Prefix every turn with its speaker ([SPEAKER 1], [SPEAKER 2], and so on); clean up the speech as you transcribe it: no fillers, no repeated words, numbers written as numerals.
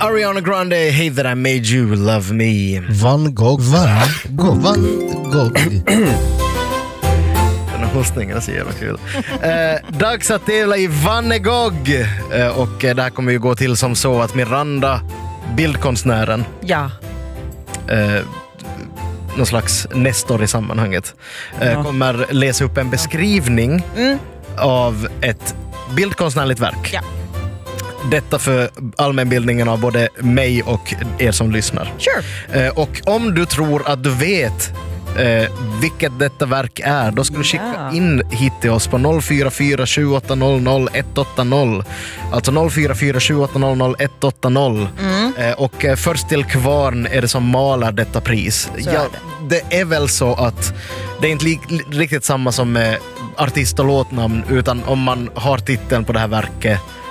[SPEAKER 1] Ariana Grande, Hey That I Made You Love Me.
[SPEAKER 2] Van Gogh.
[SPEAKER 1] Den här hostningen är så jävla kul. Dags att tävla i Van Gogh. Och det här kommer ju gå till som så att Miranda, bildkonstnären, någon slags nestor i sammanhanget, kommer läsa upp en beskrivning av ett bildkonstnärligt verk. Ja. Detta för allmänbildningen av både mig och er som lyssnar.
[SPEAKER 3] Sure.
[SPEAKER 1] Och om du tror att du vet vilket detta verk är, då ska du skicka in hit till oss på 044 780 180. Alltså 044 780 180. Och först till kvarn är det som malar detta pris. Det är väl så att det är inte riktigt samma som med artist och låtnamn, utan om man har titeln på det här verket